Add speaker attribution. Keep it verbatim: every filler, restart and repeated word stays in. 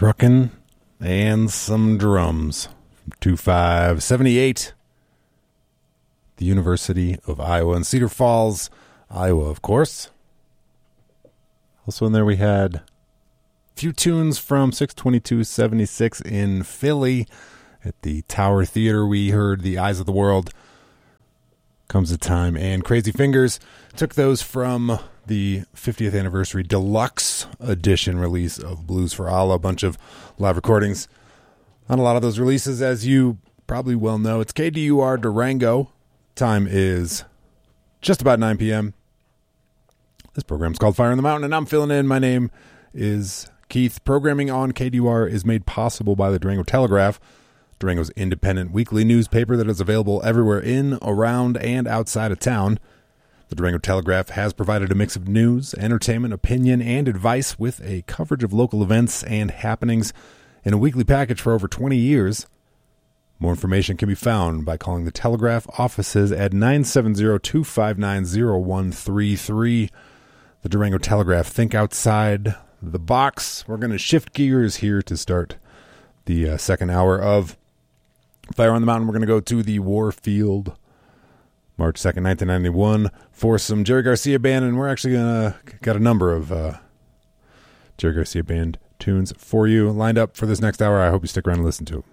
Speaker 1: Truckin' and some drums. two five seventy-eight. The University of Iowa in Cedar Falls, Iowa, of course. Also in there we had a few tunes from six twenty-two seventy-six in Philly. At the Tower Theater, we heard The Eyes of the World, Comes a Time, and Crazy Fingers. Took those from the fiftieth anniversary deluxe edition release of Blues for Allah. A bunch of live recordings on a lot of those releases. As you probably well know, it's K D U R Durango. Time is just about nine p.m. This program's called Fire in the Mountain, and I'm filling in. My name is Keith. Programming on K D U R is made possible by the Durango Telegraph, Durango's independent weekly newspaper that is available everywhere in, around, and outside of town. The Durango Telegraph has provided a mix of news, entertainment, opinion, and advice with a coverage of local events and happenings in a weekly package for over twenty years. More information can be found by calling the Telegraph offices at nine seven zero, two five nine, zero one three three. The Durango Telegraph. Think outside the box. We're going to shift gears here to start the uh, second hour of Fire on the Mountain. We're going to go to the Warfield, March second, nineteen ninety-one, for some Jerry Garcia Band, and we're actually going to got a number of uh, Jerry Garcia Band tunes for you lined up for this next hour. I hope you stick around and listen to them.